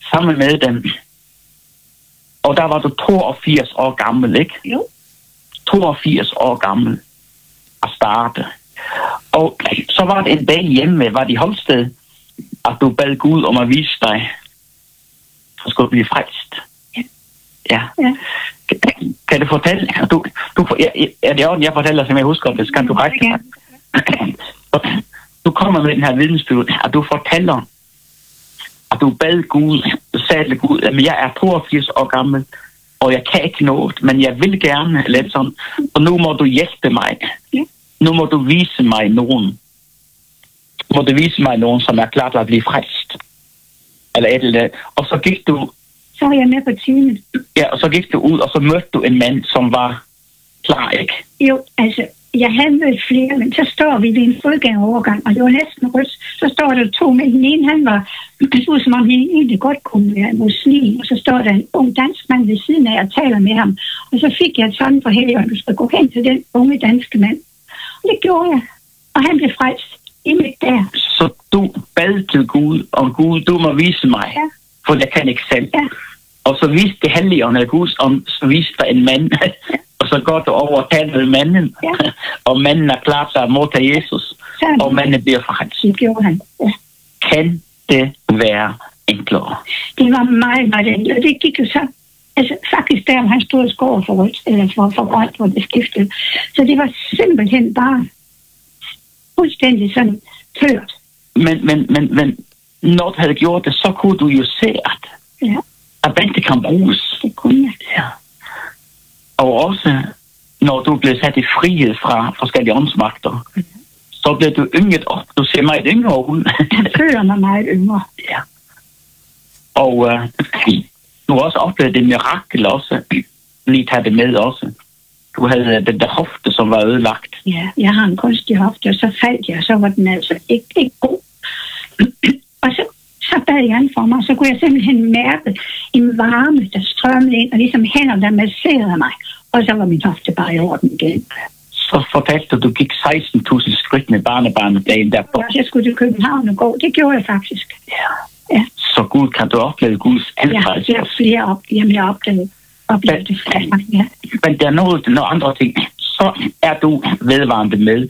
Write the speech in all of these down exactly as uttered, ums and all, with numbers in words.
sammen med dem. Og der var du toogfirs år gammel, ikke? Jo. toogfirs år gammel at starte. Og så var det en dag hjemme, var det i Holsted, at du bad Gud om at vise dig, så skulle du blive frelst. Ja. Ja. Ja. Kan, kan du fortælle? Du, du, jeg, er det ordentligt, jeg fortæller, som jeg husker det? Skal du række? Ja. Du kommer med den her vidensbyrd, at du fortæller, at du bad Gud, du sagde til Gud, at jeg er toogfirs år gammel, og jeg kan ikke noget, men jeg vil gerne lidt sådan, og nu må du hjælpe mig. Ja. Nu må du vise mig nogen. Må du vise mig nogen, som er klar til at blive frelst. Eller et eller andet. Og så gik du... Så var jeg med på timen. Ja, og så gik du ud, og så mødte du en mand, som var klar, ikke? Jo, altså, jeg havde mødt flere, men så står vi ved en fodgængerovergang, og det var næsten rødt. Så står der to med den ene, han var, det så som om han egentlig godt kunne være muslim, og så står der en ung dansk mand ved siden af og taler med ham. Og så fik jeg et sådan for Helligånden, du skal gå hen til den unge danske mand. Og det gjorde jeg, og han blev frelst i mit der. Så du bad til Gud, og Gud, du må vise mig, Ja. for jeg kan ikke selv. Ja. Og så viste det Helligånden af Gud, og så viste der en mand, og så går du over og taler med manden, Ja. og manden er klar til at modtage Jesus, Sådan. og manden bliver frelst. Det gjorde han, ja. Kan det være enklere? Det var meget, meget enkelt. Og det gik jo så, altså faktisk der, hvor han stod og skår for rødt, eller for, for grønt, hvor det skiftede. Så det var simpelthen bare fuldstændig sådan tørt. Men, men, men, men når du havde gjort det, så kunne du jo se, at, Ja, at det kan bruges. det kunne jeg. Ja. Og også, når du blev sat i frihed fra forskellige åndsmagter, Ja. så blev du ynget op. Du ser meget yngre ud. Jeg føler mig meget yngre. Ja. Og øh, du har også oplevet det mirakel også. Lige tage det med også. Du havde den der hofte, som var ødelagt. Ja, jeg har en kunstig hofte, og så faldt jeg, og så var den altså ikke, ikke god. Og så, så bad jeg an for mig, og så kunne jeg simpelthen mærke en varme, der strømmede ind, og ligesom hænder, der masserede mig. Og så var min hofte bare i orden igen. Så fortalte du, at du gik seksten tusind skridt med barnebarnet dagen derpå. Og så skulle til København og gå. Det gjorde jeg faktisk. Ja. Ja. Så Gud, kan du opleve Guds Jeg har anfald. flere, flere op, jamen, jeg oplevede, oplevede det flere. Ja. Men der er noget, nogle andre ting. Så er du vedvarende med.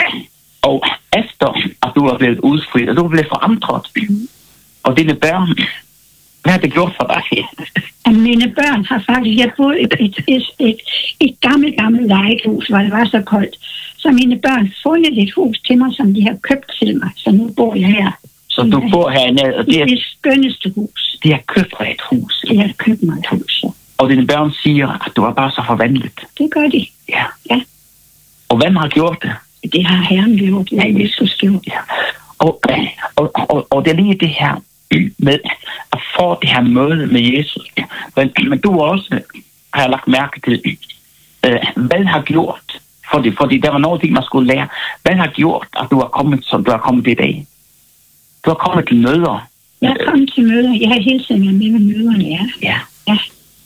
Og efter at du er blevet udfriet, og du er blevet forandret. Mm. Og dine børn, hvad har det gjort for dig? Og mine børn har faktisk, jeg boede i et, et, et, et, et gammelt, gammelt legehus, hvor det var så koldt. Så mine børn fundet et hus til mig, som de har købt til mig. Så nu bor jeg her. Så du bor hernede, og Det det er er, det skønneste hus. det er købt af et hus. Det har købt mig et hus. Ja. Og dine børn siger, at du er bare så forvandlet. Det gør de. Ja. Ja. Og hvem har gjort det? Det har Herren gjort. Ja, Jesus gjort. Ja. Og, og, og, og det er lige det her med at få det her møde med Jesus. Men, men du også har jeg lagt mærke til, øh, hvad har gjort? Fordi, fordi der var nogle ting, man skulle lære. Hvad har gjort, at du er kommet, som du er kommet i dag? Du er kommet til møder. Jeg er kommet til møder. Jeg har hele tiden været med med møderne, ja. Ja. Ja,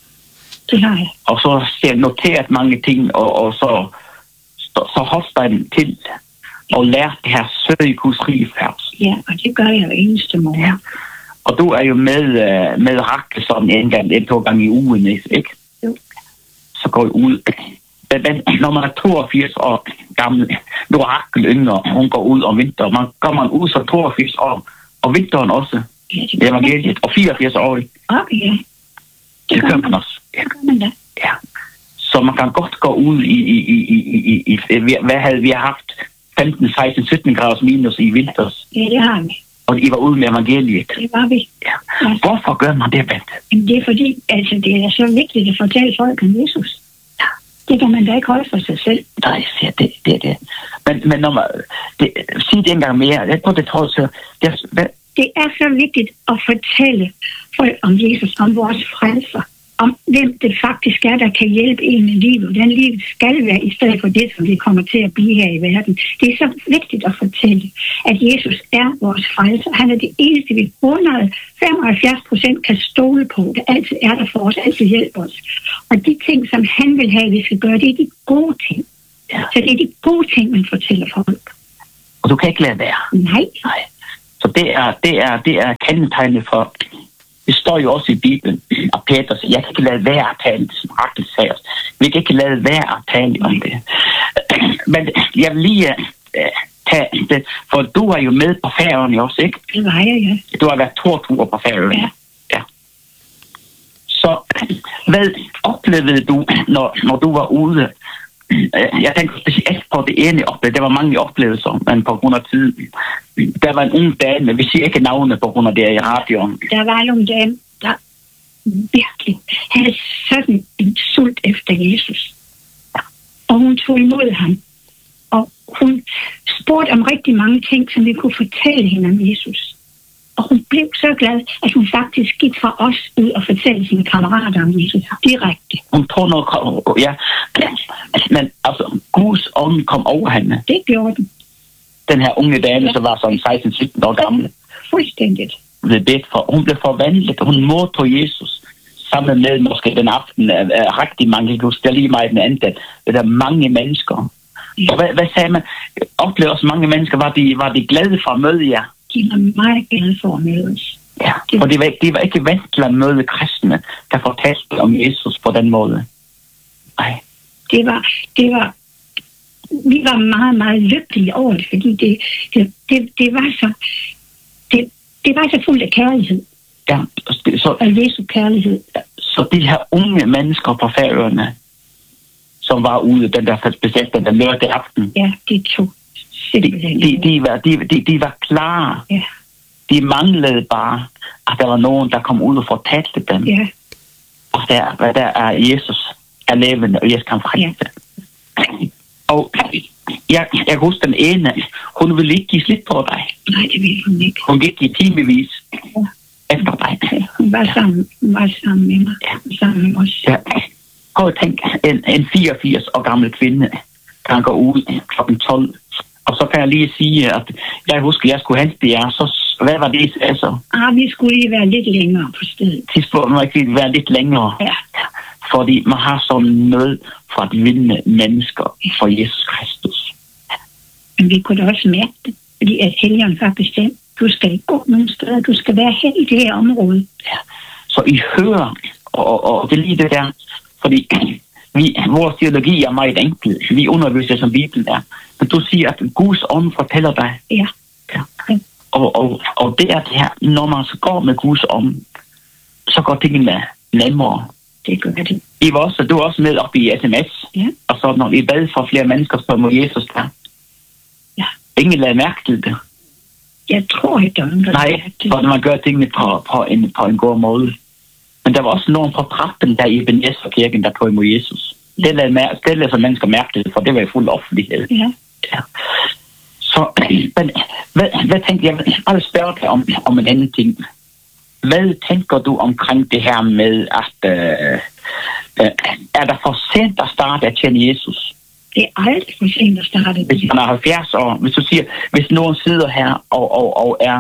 det har jeg. Og så har jeg noteret mange ting, og, og så, så, så hoster jeg den til og lært det her søge Guds rige først. Ja, og det gør jeg jo eneste morgen. Ja. Og du er jo med, med Rakel sådan en gang, en to gange i ugen, ikke? Jo. Så går jeg ud. Men når man er toogfirs år gammel, nu er Rakel yngre, hun går ud om vinteren. Man går man ud så toogfirs år, og vinteren også. Ja, det gør man. Evangeliet, og fireogfirs år. Okay, ja. Det gør man også. Ja. Det gør man da. Ja. Så man kan godt gå ud i, i, i, i, i, i hvad havde vi haft? femten, seksten, sytten graders minus i vinters. Ja, det har vi. Og I var ude med evangeliet. Det var vi. Ja. Hvorfor gør man det, Bente? Jamen, det er fordi, altså, det er så vigtigt at fortælle folk om Jesus. Ja. Det kan man da ikke holde for sig selv. Nej, siger det, det er det. Men, men når man, det, sig det en gang mere. Jeg tror, det tror jeg så. Det er, hvad? Det er så vigtigt at fortælle folk om Jesus, om vores frelser, om hvem det faktisk er, der kan hjælpe en i livet. Hvordan livet skal være, i stedet for det, som det kommer til at blive her i verden. Det er så vigtigt at fortælle, at Jesus er vores frelser. Han er det eneste, vi hundrede og femoghalvfjerds procent kan stole på. Det altid er der for os, altid hjælper os. Og de ting, som han vil have, vi skal gøre, det er de gode ting. Ja. Så det er de gode ting, man fortæller folk. Og du kan ikke lade være. Nej. Nej. Så det er, det er, det er kendetegnet for, Det står jo også i Bibelen, og Peter siger, jeg kan ikke lade være at tale som mirakelsager. Vi kan ikke lade være at tale om det. Men jeg vil lige uh, tage det, for du er jo med på Færøerne også, ikke? Det var jeg, ja. Du har været to ture på Færøerne. Ja. Ja. Så hvad oplevede du, når, når du var ude? Jeg tænker specielt på det ene oplevelse. Der var mange oplevelser, men på grund af tid. Der var en ung dame, vi siger ikke navne på grund af det i radioen. Der var en ung dame, der virkelig havde sådan en sult efter Jesus. Og hun tog imod ham. Og hun spurgte om rigtig mange ting, som vi kunne fortælle hende om Jesus. Og hun blev så glad, at hun faktisk gik fra os ud og fortalte sine kammerater om Jesus direkte. Hun tog noget, ja. Men altså, Guds ånd kom over hende. Det gjorde den. Den her unge dame, ja. Så var sådan seksten sytten år gammel. Fuldstændigt. Blev bedt for. Hun blev forvandlet. Hun modtog Jesus sammen med måske den aften af rigtig mange. Jeg husker lige meget den anden. Det er mange mennesker. Ja. Hvad, hvad sagde man? Oplevede også mange mennesker, var de, var de glade for at møde jer? De var meget glade for at møde os. Ja, for de var, de var ikke vant til at møde kristne, der fortalte om Jesus på den måde. Nej. Det var, det var, vi var meget, meget lykkelige over det, fordi det, det, det, det var så, det, det var så fuldt af kærlighed. Ja, så, af Jesu kærlighed. Så de her unge mennesker på Færøerne, som var ude den der specielt den der lørdag aften. Ja, de to. De, de, de, var, de, de, de var klare. Ja. De manglede bare, at der var nogen, der kom ud og fortalte dem. Ja. Og der, der er Jesus er levende, og Jesus kan frelse. Ja. Og jeg, jeg husker den ene, hun ville ikke give slip på dig. Nej, det ville hun ikke. Hun gik i timevis ja. Efter dig. Ja, hun var sammen, var sammen med mig. Ja. Sammen med os. Ja. Prøv at tænke, en, en fireogfirs år gammel kvinde kan gå ud klokken tolv. Og så kan jeg lige sige, at jeg husker, at jeg skulle hente jer. Så hvad var det, altså? Ah, vi skulle lige være lidt længere på stedet. Tidspunkt må ikke være lidt længere. Ja. Fordi man har sådan nød for at vinde mennesker for Jesus Kristus. Men vi kunne da også mærke det, fordi at Helligånden har bestemt, du skal ikke gå nogen steder, du skal være her i det her område. Ja. Så I hører, og, og, og det er lige det der, fordi vi, vores teologi er meget enkel. Vi underviser, som Bibelen er. Men du siger, at Guds ånd fortæller dig. Ja. Ja. Ja. Og, og, og det er det her, når man så går med Guds ånd, så går tingene nemmere. Det gør det. I var også, du var også med op i S M S. Ja. Og så når I bad for flere mennesker, så må Jesus der. Ja. Ingen lagde mærke til det. Jeg tror ikke, der er nogen, der Nej, for man gør tingene på, på, en, på en god måde. Men der var også nogen på trappen der i Ebenezer-kirken, der tog imod Jesus. Ja. Det lagde mær- det lagde for mennesker mærke til, for det var i fuld offentlighed. Ja. Ja. Så men, hvad, hvad tænker jeg? Jeg vil spørge dig om, om en anden ting. Hvad tænker du omkring det her med, at øh, øh, er der for sent at starte at tjene Jesus? Det er aldrig for sent at starte. Hvis man er halvfjerds år, hvis du siger, hvis nogen sidder her og, og, og er,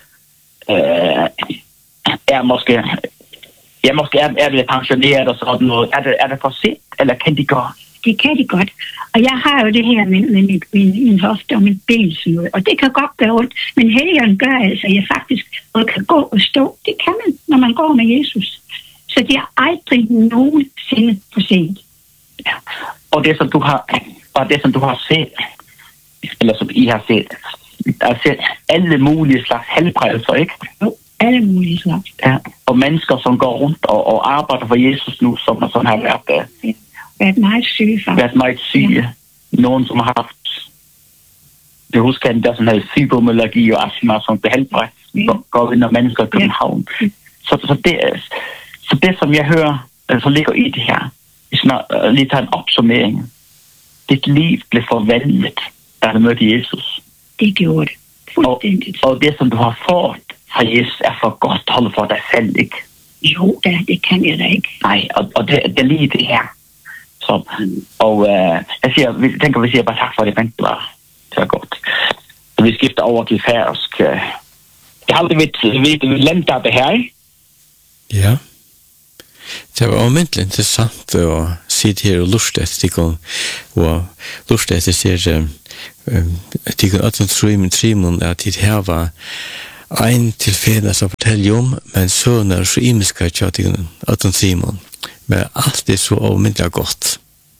øh, er måske, ja, måske er, er det pensioneret og sådan noget, er det, er det for sent, eller kan de gøre? Det kan de godt. Og jeg har jo det her med, med min, min, min hofte og min bensnød, og det kan godt gøre ondt. Men Helligånden gør altså, at jeg faktisk både kan gå og stå. Det kan man, når man går med Jesus. Så det er aldrig nogensinde for sent. Ja. Og det, som du har, og det, som du har set, eller som I har set, har set alle mulige slags helbredelser, ikke? Jo, alle mulige slags. Ja. Og mennesker, som går rundt og, og arbejder for Jesus nu, som, som har været... Ja. Været meget syge, faktisk. Været meget syge. Ja. Nogen, som har haft... Jeg husker, at der er sådan noget fibromyalgi og astma, som blev helbredt. Ja. Går ind og mennesker i København. Ja. Så, så, det, så det, som jeg hører, så ligger i det her, hvis man uh, lige tager en opsummering. Dit liv blev forvandlet, da du mødte Jesus. Det gjorde det. Fuldstændigt. Og, og det, som du har fået fra Jesus, er for godt holde for dig selv, ikke? Jo, da, det kan jeg da ikke. Nej, og, og det, det er lige det her. Så, og uh, jeg siger, vi tænker, vi siger bare tak for det, men det var, det var godt. Så vi skifter over til færøsk. Jeg har aldrig ved, ved landet der det her, ikke? Ja. Det var omvendt interessant at sitte her og luste etter tikkene, og luste etter ser tikkene at den tror i min trimon at det her var ein tilfelle som forteller om, men sønner så imiska tjatingen, Atten Simon, men alt er så avmyndelig godt.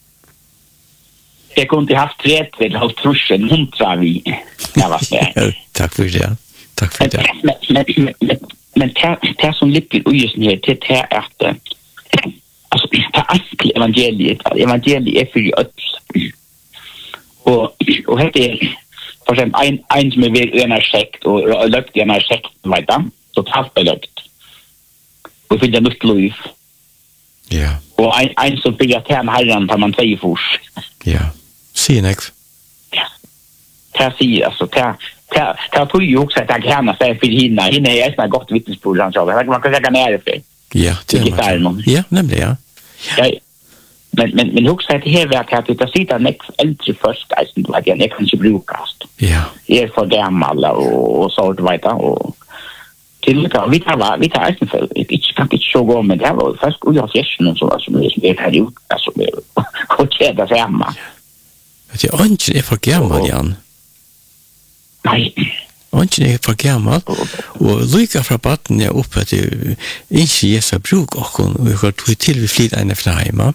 Jeg kunne haft tre til halv trusjen, hundra vi. Jeg var spær. Takk for det, ja. Takk for det. Men, men, men, men, men det som ligger i ugelsen her, det er at altså, det er alt evangeliet, evangeliet er for i ødel. Og, og hette er for eksempel en, en som er ved en er sekt, og, og løpt i en er sekt, vet du, så talt er løpt. Og finner nytt liv. Ja. Og en, en som bygger til en herren, tar man tvei fors. Ja. Sier nek. Ja. Det sier, altså, det tog jo også at jeg henne sier for henne. Henne er et godt vittnesbord, han sa. Man kan legge ned for. Ja, det er man. Ja, nemlig, ja. Ja. Men men men hur ska det här vara att det sitter nek äldre först alltså det var det kan inte brukas. Ja. Är för gamla och och så vet jag och till kan vi tar vi tar inte för inte kan inte så gå men det var först och jag ser någon så som det här ju alltså det kotte det hemma. Det är inte är för gammal Jan. Nej. Inte är för gammal och lika från batten är uppe till inte Jesu bruk och vi har tagit till vi flyt en efter hemma.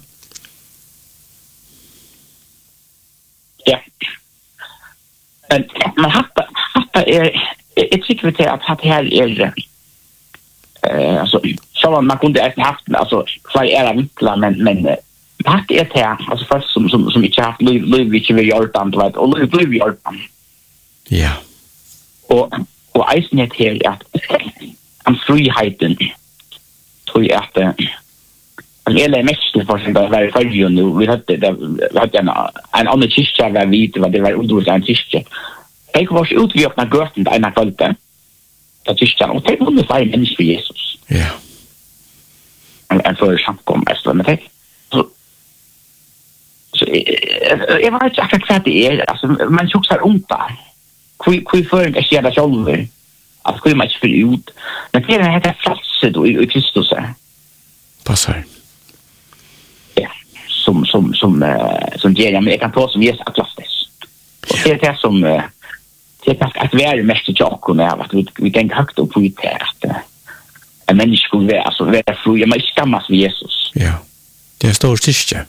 Ja. Men man hatta hatta är ett sekret att det här är eh alltså så man kunde inte haft alltså för era vittla men men vad är det här alltså först som som som inte haft liv liv vilket vi gjort annat vet och liv liv gjort. Ja. Och och eisnet här att am friheten tror jag att det är mest för sig att vara för ju nu vi hade det vi hade en en annan kyrka var vi det var det var underligt en kyrka. Jag var så utvidgat när görten där när kvalte. Det kyrkan och det var det var människa för Jesus. Ja. En en för samkom alltså men det så så jag var inte exakt det är alltså man såg så ont där. Kui kui för en jag där själv. Att kui match för ut. Men det är det platset och i Kristus. Passar. Ja, som som som uh, som ger jag mig kan ta som Jesus atlastes. Och det är det som uh, det är att vara mest i jag med att vi vi kan högt upp på det att en människa skulle vara alltså vara fri jag måste skammas med Jesus. Ja. Det är stor styrka.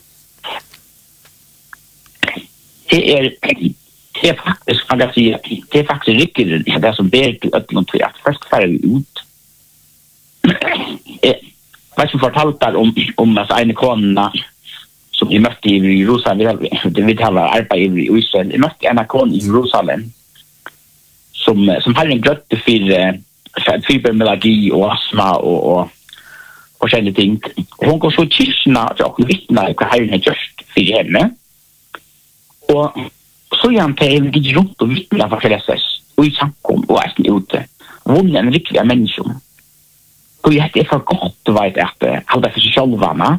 Det är det är faktiskt kan jag säga det är faktiskt riktigt det är som ber till öppna till att först fara ut. Vad som fortalte om om att en kvinna som vi mötte i Jerusalem det vi talar arbete i Israel vi mötte en kvinna i Jerusalem som som hade en grötte för för fibromyalgi och astma och och och sådana ting. Hon går så kyrkna och vittnar vad han har gjort för henne. Och så jag inte är gick runt och vittnar för Jesus och i samkom och är ute. Hon är en riktig människa. Och jag är för gott att veta att hålla för sig själva.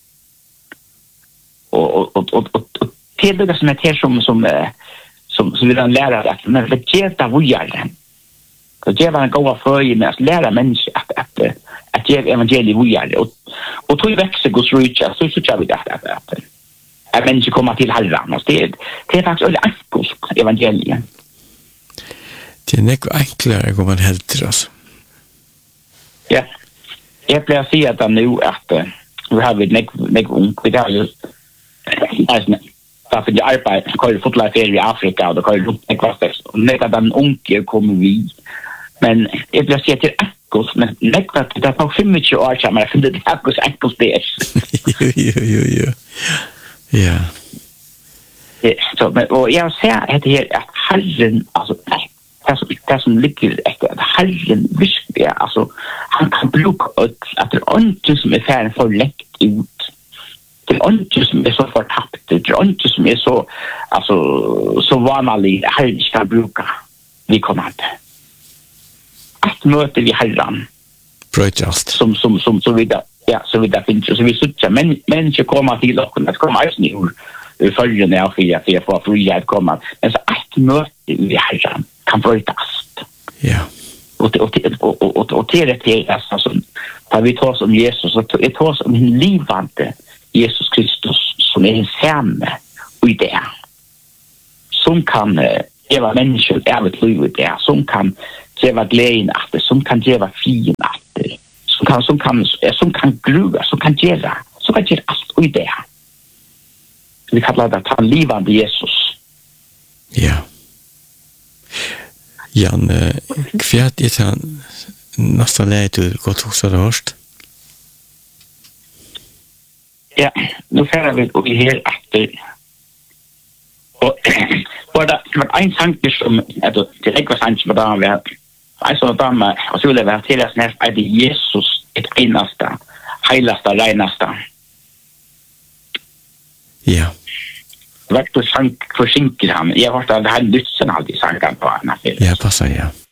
Och och och och till det som är här som som som som vi kan lära att när det ger det vidare. Det ger man gå för i med att lära människor att att att ge evangeliet vidare och och tror växer Guds rike så så jag vet att att att människor kommer till Herren och det det är faktiskt ett enkelt evangelium. Det är mycket enklare än vad man helt alltså. Ja. Jag blir att säga att nu att vi har vi nek nek ung vi har ju alltså därför jag arbetar så kallar fotboll i Afrika och då kallar det nek vad det och nek att den unge kommer vi men jag blir att säga till ekos men nek att det tar femtio år så man finner det ekos ekos det. Jo jo jo jo. Ja. Så men och jag säger att det är att Herren alltså det som, det som ligger efter att Herren visst alltså han kan bruka att det är inte som är färdig för läckt ut det är inte som är så förtappt det är inte som är så alltså så vanligt Herren ska bruka vi kommer inte att möta vi Herren projekt som som som så vidare ja så vidare finns så vi söker men människor kommer till och att komma ut nu följer när jag för jag får frihet komma men så att möta vi Herren kan brytas. Ja. Och och och och och till det till alltså när vi tar som Jesus så det tar som en livande Jesus Kristus som är en samme och det som kan ge människor evigt liv det som kan ge glädjen att som kan ge fin att som kan som kan som kan gruva som kan ge så kan ge allt och det. Vi kallar det han livande Jesus. Ja. Jan, kvärt är han nästa läge du gått också det hörst. Ja, nu får vi och vi helt att och och det var en tanke som alltså direkt var sant vad där var. Alltså då man och så ville vara till att nästa är det Jesus ett enaste heilaste reinaste. Ja. Vart du sank försinker han. Jag har hört att det här lyssnar alltid sankan på honom. Ja, passar ja.